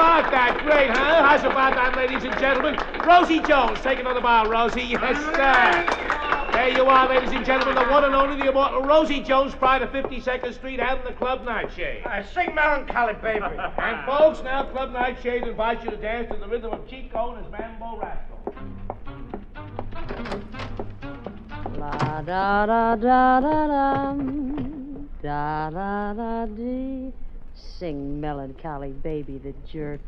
about that? Great, huh? How's about that, ladies and gentlemen? Rosie Jones, take another bow, Rosie. Yes, sir. There you are, ladies and gentlemen, the one and only, the immortal Rosie Jones, pride of 52nd Street and the Club Nightshade. Sing Melancholy Baby. And folks, now Club Nightshade invites you to dance to the rhythm of Chico and his Mambo Rascal. La da da da da dum, da da da dee. Sing Melancholy Baby, the jerk.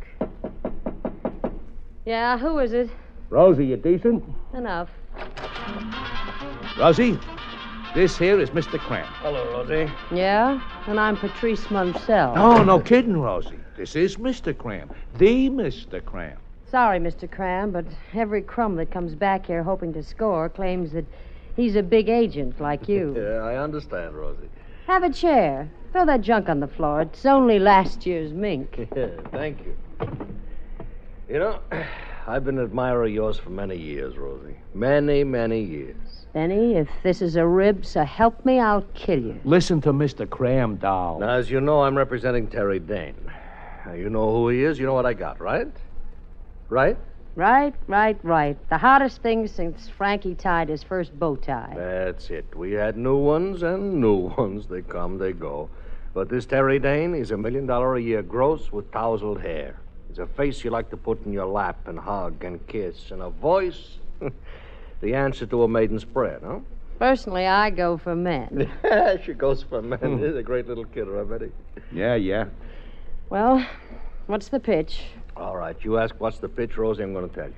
Yeah, who is it? Rosie, you decent? Enough. Rosie, this here is Mr. Cramp. Hello, Rosie. Yeah? And I'm Patrice Munsell. Oh, no kidding, Rosie. This is Mr. Cramp. The Mr. Cramp. Sorry, Mr. Cram, but every crumb that comes back here hoping to score claims that he's a big agent like you. Yeah, I understand, Rosie. Have a chair. Throw that junk on the floor. It's only last year's mink. Yeah, thank you. You know, I've been an admirer of yours for many years, Rosie. Many, many years. Benny, if this is a rib, so help me, I'll kill you. Listen to Mr. Cram, doll. Now, as you know, I'm representing Terry Dane. Now, you know who he is. You know what I got, right? Right? Right. The hottest thing since Frankie tied his first bow tie. That's it. We had new ones and new ones. They come, they go. But this Terry Dane is $1 million a year gross with tousled hair. He's a face you like to put in your lap and hug and kiss, and a voice, the answer to a maiden's prayer, no? Personally, I go for men. She goes for men. He's a great little kidder, I bet he. Yeah. Well, what's the pitch? All right, you ask what's the pitch, Rosie, I'm going to tell you.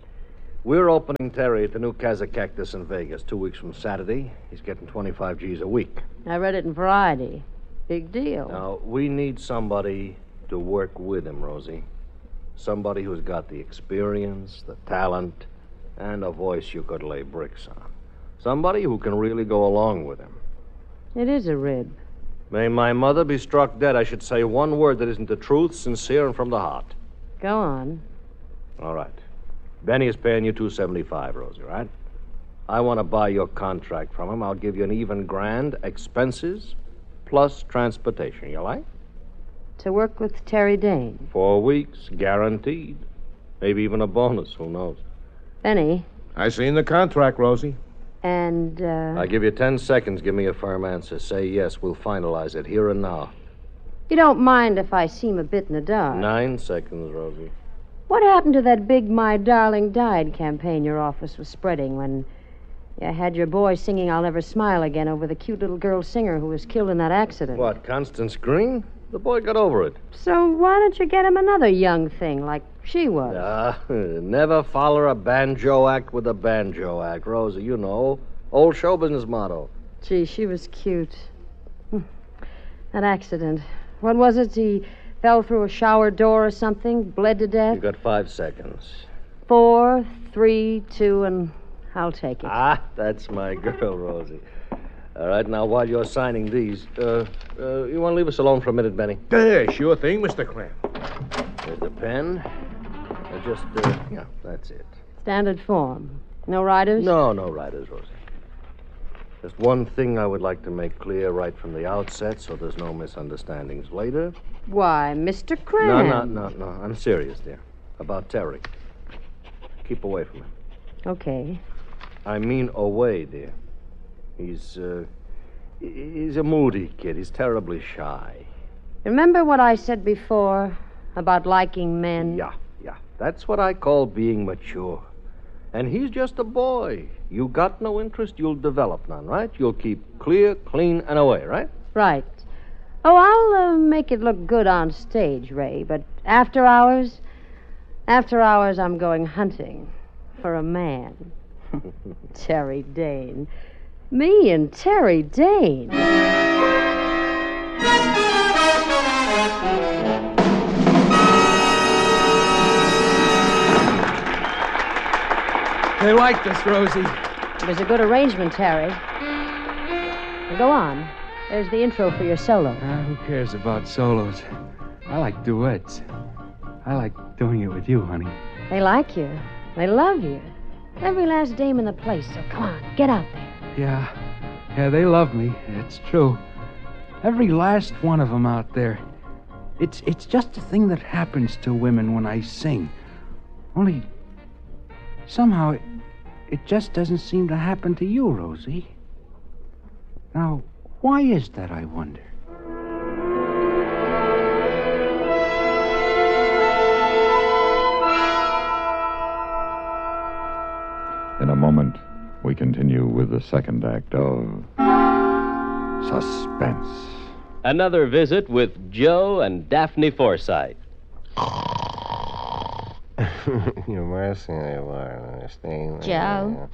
We're opening Terry at the new Casa Cactus in Vegas 2 weeks from Saturday. He's getting 25 G's a week. I read it in Variety. Big deal. Now, we need somebody to work with him, Rosie. Somebody who's got the experience, the talent, and a voice you could lay bricks on. Somebody who can really go along with him. It is a rib. May my mother be struck dead, I should say one word that isn't the truth, sincere, and from the heart. Go on. All right. Benny is paying you $275, Rosie, right? I want to buy your contract from him. I'll give you an even grand, expenses, plus transportation. You like? To work with Terry Dane. 4 weeks, guaranteed. Maybe even a bonus, who knows? Benny. I seen the contract, Rosie. And, I give you 10 seconds. Give me a firm answer. Say yes. We'll finalize it here and now. You don't mind if I seem a bit in the dark. 9 seconds, Rosie. What happened to that big My Darling Died campaign your office was spreading when you had your boy singing I'll Never Smile Again over the cute little girl singer who was killed in that accident? What, Constance Green? The boy got over it. So why don't you get him another young thing like she was? Never follow a banjo act with a banjo act, Rosie. You know, old show business motto. Gee, she was cute. That accident. What was it? He fell through a shower door or something, bled to death? You got 5 seconds. 4, 3, 2, and I'll take it. That's my girl, Rosie. All right, now, while you're signing these, you want to leave us alone for a minute, Benny? Yeah, sure thing, Mr. Cramp. There's the pen. Yeah, that's it. Standard form. No riders? No riders, Rosie. Just one thing I would like to make clear right from the outset so there's no misunderstandings later. Why, Mr. Cram. No. I'm serious, dear. About Terry. Keep away from him. Okay. I mean away, dear. He's a moody kid. He's terribly shy. Remember what I said before about liking men? Yeah. That's what I call being mature. And he's just a boy. You got no interest, you'll develop none, right? You'll keep clear, clean, and away, right? Right. Oh, I'll make it look good on stage, Ray, but after hours, I'm going hunting for a man. Terry Dane. Me and Terry Dane. They liked us, Rosie. It was a good arrangement, Terry. Now go on. There's the intro for your solo. Who cares about solos? I like duets. I like doing it with you, honey. They like you. They love you. Every last dame in the place, so come on, get out there. Yeah, they love me. It's true. Every last one of them out there. It's just a thing that happens to women when I sing. Only somehow it just doesn't seem to happen to you, Rosie. Now, why is that, I wonder? In a moment, we continue with the second act of Suspense. Another visit with Joe and Daphne Forsythe. You're mercy, understand? Joe?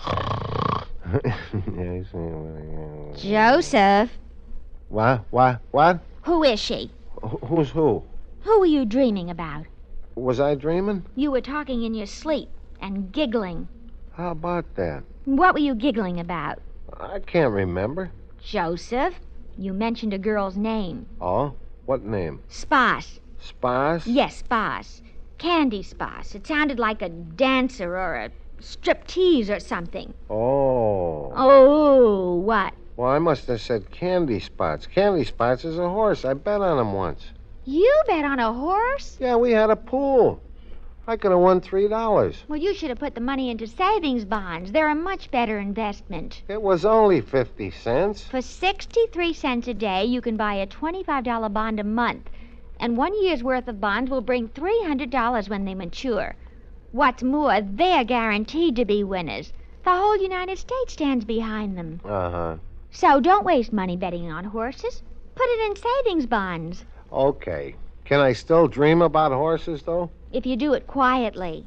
Joseph, What? who is she? Who's who? Who were you dreaming about? Was I dreaming? You were talking in your sleep and giggling. How about that? What were you giggling about? I can't remember. Joseph, you mentioned a girl's name. Oh? What name? Spas. Spas? Yes, Spas. Candy Spas. It sounded like a dancer or a striptease or something. Oh. Oh, what? Well, I must have said Candy Spots. Candy Spots is a horse. I bet on him once. You bet on a horse? Yeah, we had a pool. I could have won $3. Well, you should have put the money into savings bonds. They're a much better investment. It was only 50 cents. For 63 cents a day, you can buy a $25 bond a month. And 1 year's worth of bonds will bring $300 when they mature. What's more, they're guaranteed to be winners. The whole United States stands behind them. Uh-huh. So don't waste money betting on horses. Put it in savings bonds. Okay. Can I still dream about horses, though? If you do it quietly.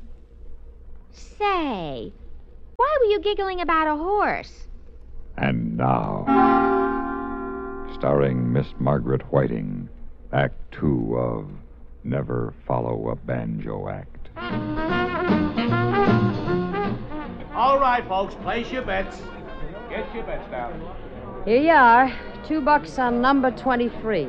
Say, why were you giggling about a horse? And now, starring Miss Margaret Whiting, Act 2 of Never Follow a Banjo Act. All right, folks, place your bets. Get your bets down. Here you are. $2 on number 23.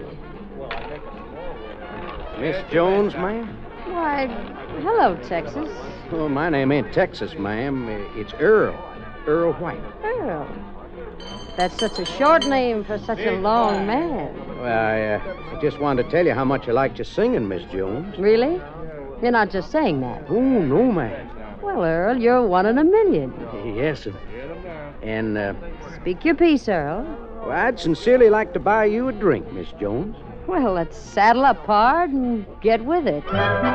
Miss Jones, ma'am? Why, hello, Texas. Oh, my name ain't Texas, ma'am. It's Earl. Earl White. Earl. That's such a short name for such a long man. Well, I just wanted to tell you how much I liked your singing, Miss Jones. Really? You're not just saying that. Oh, no, ma'am. Well, Earl, you're one in a million. Yes, sir. And, Speak your piece, Earl. well, I'd sincerely like to buy you a drink, Miss Jones. Well, let's saddle up, pard, and get with it.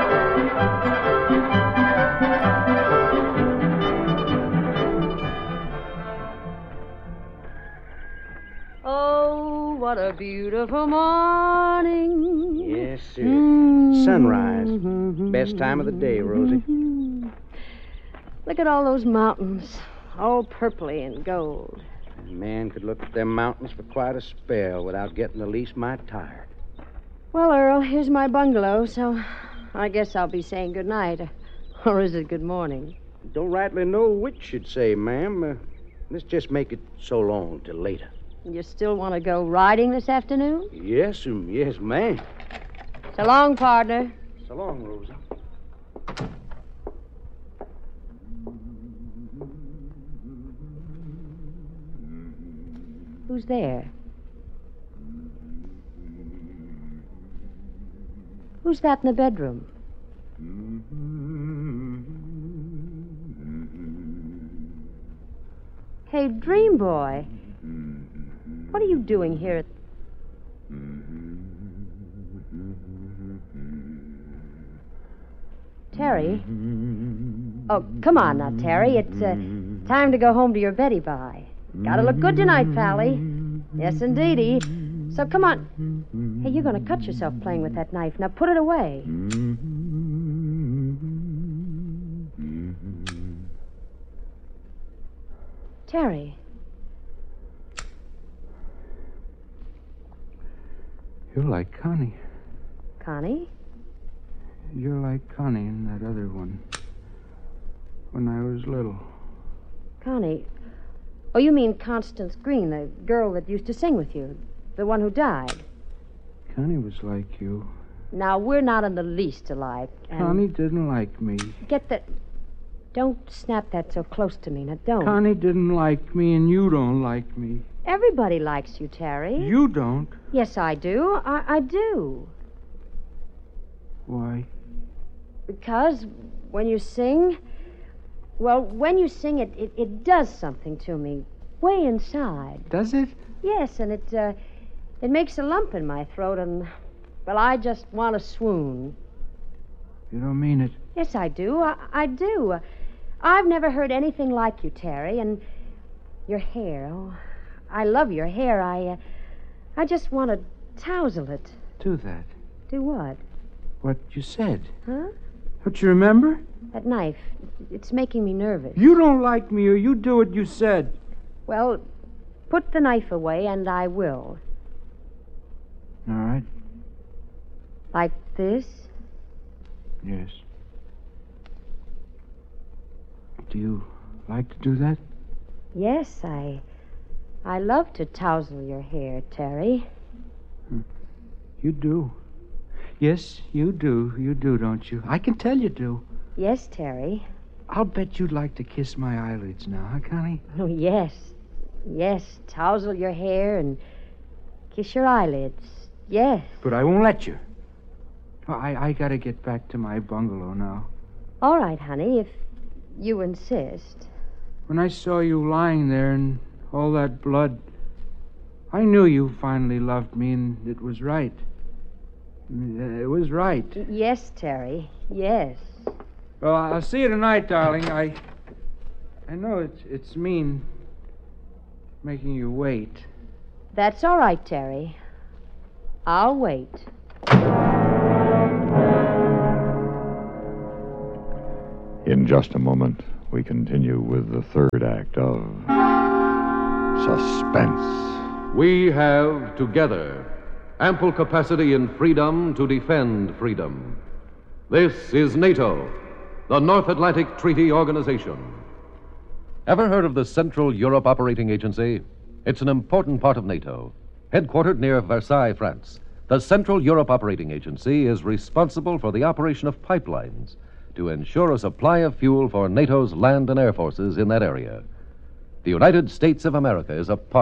Oh, what a beautiful morning. Yes, sir. Sunrise. Best time of the day, Rosie. Look at all those mountains, all purpley and gold. A man could look at them mountains for quite a spell without getting the least mite tired. Well, Earl, here's my bungalow, so I guess I'll be saying good night. Or is it good morning? Don't rightly know which should say, ma'am. Let's just make it so long till later. You still want to go riding this afternoon? Yes, ma'am. So long, partner. So long, Rosie. Who's there? Who's that in the bedroom? Hey, Dream Boy. What are you doing here? Terry? Oh, come on now, Terry. It's time to go home to your Betty Bye. Gotta look good tonight, Pally. Yes, indeedy. So come on. Hey, you're gonna cut yourself playing with that knife. Now put it away. Terry. You're like Connie. Connie? You're like Connie and that other one. When I was little. Connie? Oh, you mean Constance Green, the girl that used to sing with you. The one who died. Connie was like you. Now, we're not in the least alike. And Connie didn't like me. Get that... Don't snap that so close to me. Now, don't. Connie didn't like me, and you don't like me. Everybody likes you, Terry. You don't. Yes, I do. I do. Because when you sing, well, when you sing, it does something to me, way inside. Does it? Yes, and it makes a lump in my throat, and, well, I just want to swoon. You don't mean it. Yes, I do. I do. I've never heard anything like you, Terry, and your hair. Oh, I love your hair. I just want to tousle it. Do that. Do what? What you said. Huh? Don't you remember? That knife. It's making me nervous. You don't like me, or you do what you said. Well, put the knife away, and I will. All right. Like this? Yes. Do you like to do that? Yes, I love to tousle your hair, Terry. You do. Yes, you do. You do, don't you? I can tell you do. Yes, Terry. I'll bet you'd like to kiss my eyelids now, huh, Connie? Oh, yes. Yes, tousle your hair and kiss your eyelids. Yes. But I won't let you. Oh, I gotta get back to my bungalow now. All right, honey, if you insist. When I saw you lying there and all that blood, I knew you finally loved me, and it was right. It was right. Yes, Terry. Yes. Well, I'll see you tonight, darling. I know it's mean making you wait. That's all right, Terry. I'll wait. In just a moment, we continue with the third act of Suspense. We have together ample capacity and freedom to defend freedom. This is NATO, the North Atlantic Treaty Organization. Ever heard of the Central Europe Operating Agency? It's an important part of NATO. Headquartered near Versailles, France, the Central Europe Operating Agency is responsible for the operation of pipelines to ensure a supply of fuel for NATO's land and air forces in that area. The United States of America is a part